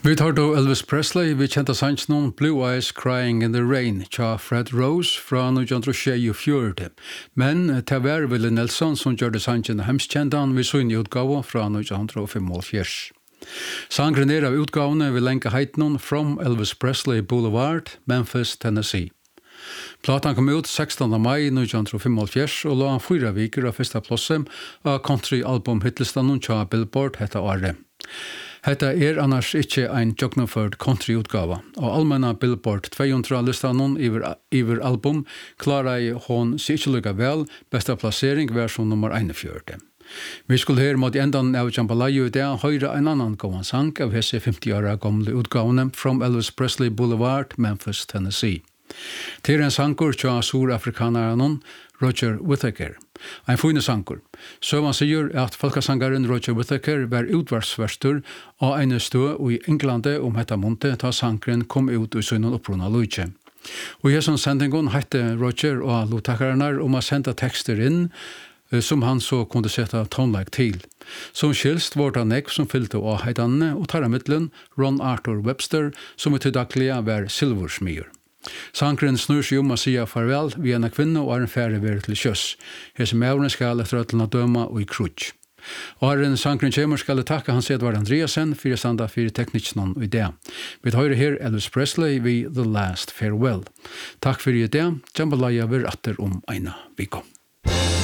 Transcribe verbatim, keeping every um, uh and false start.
Vi tar då Elvis Presley, vi kjente sangen Blue Eyes Crying in the Rain, tja Fred Rose fra nitjan tjuefjøruti. Men til var Willie Nelson som gjør det sangen hemskjendan vi så inn i utgave fra nitjan femogfjørs. Sangren er av utgavene vi lenke heitnon From Elvis Presley Boulevard, Memphis, Tennessee. Platan kom ut sextonde mai nitjan femogfjørs og la fyra viker av første plasset av country-album hitlistanen tja Billboard hetta året. Hetta er annars ikkje ein jognaførd country-utgava. Og allmenna Billboard two hundred-listanen iver, iver album klarar hon seg ikkje lukka vel, besta plassering var som nummer einogfjøruti. Vi skulle her mot endan av Jambalaya i dag høyre en annan gåan sang av hese femti åra gamle utgavene From Elvis Presley Boulevard, Memphis, Tennessee. Til en sangur tja surafrikanaren Roger Whittaker. Ein fine sangur. Så man sier at folkesangaren Roger Whittaker var utvarsverstur av en stø i Englande om hetta monte ta sangren kom ut i sønnen opprona luitje. Og i sånn sendingen hette Roger og lutakaranar om å senda tekster inn som han så kunde sette tonelike til. Som skilst var det nek som fyllte av heidanne og tar av middelen Ron Arthur Webster som i til daglige var silversmyr. Sangren snur seg om å si farvel vi en kvinne og er en færre være til kjøss. Hese mævren skal etter øtlene døma og i krutsk. Og er en sangren kjemur skal takke hans Edvard Andreasen for standa for teknikken og idé. Vi høyre her Elvis Presley vi The Last Farewell. Takk for i idé. Jambalaya ver atter om eina viko.